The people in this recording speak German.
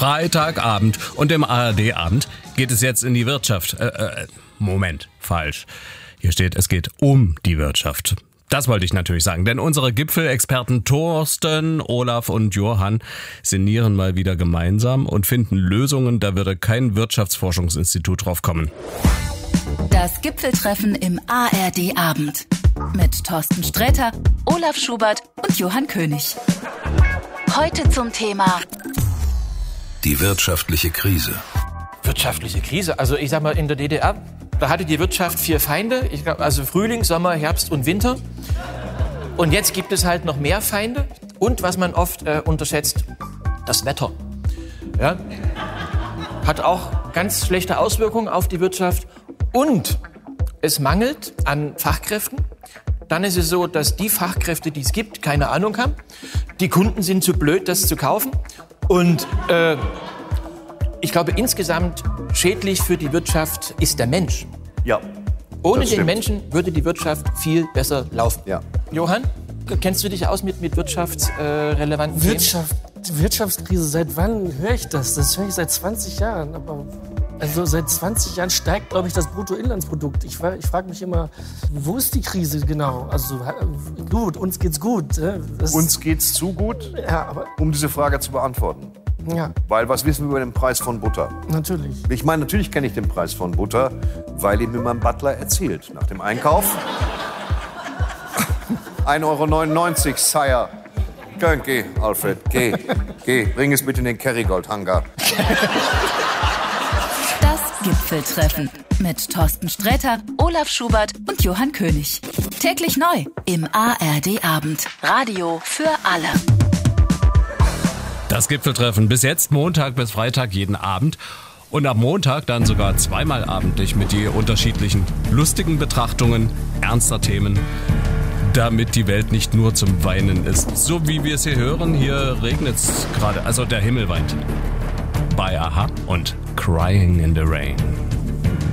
Freitagabend und im ARD-Abend geht es jetzt in die Wirtschaft. Moment, falsch. Hier steht, es geht um die Wirtschaft. Das wollte ich natürlich sagen, denn unsere Gipfelexperten Thorsten, Olaf und Johann sinnieren mal wieder gemeinsam und finden Lösungen, da würde kein Wirtschaftsforschungsinstitut drauf kommen. Das Gipfeltreffen im ARD-Abend mit Thorsten Sträter, Olaf Schubert und Johann König. Heute zum Thema die wirtschaftliche Krise. Wirtschaftliche Krise? Also ich sag mal, in der DDR, da hatte die Wirtschaft 4 Feinde. Ich glaub, also Frühling, Sommer, Herbst und Winter. Und jetzt gibt es halt noch mehr Feinde. Und was man oft unterschätzt, das Wetter. Ja? Hat auch ganz schlechte Auswirkungen auf die Wirtschaft. Und es mangelt an Fachkräften. Dann ist es so, dass die Fachkräfte, die es gibt, keine Ahnung haben. Die Kunden sind zu blöd, das zu kaufen. Und ich glaube, insgesamt schädlich für die Wirtschaft ist der Mensch. Ja. Ohne den Menschen würde die Wirtschaft viel besser laufen. Ja. Johann, kennst du dich aus mit wirtschaftsrelevanten Themen? Wirtschaftskrise, seit wann höre ich das? Das höre ich seit 20 Jahren. Aber also seit 20 Jahren steigt, glaube ich, das Bruttoinlandsprodukt. Ich frage mich immer, wo ist die Krise genau? Also gut, uns geht's gut. Uns geht's zu gut, ja, aber um diese Frage zu beantworten. Ja. Weil was wissen wir über den Preis von Butter? Natürlich. Ich meine, natürlich kenne ich den Preis von Butter, weil ihn mir mein Butler erzählt. Nach dem Einkauf 1,99 €, Sire. Geh, Alfred, geh. Bring es bitte in den Kerrygold-Hangar. das Gipfeltreffen mit Thorsten Sträter, Olaf Schubert und Johann König. Täglich neu im ARD-Abend. Radio für alle. Das Gipfeltreffen bis jetzt Montag bis Freitag jeden Abend und ab Montag dann sogar zweimal abendlich mit die unterschiedlichen lustigen Betrachtungen ernster Themen, damit die Welt nicht nur zum Weinen ist. So wie wir es hier hören, hier regnet es gerade, also der Himmel weint. Bei Aha und Crying in the Rain.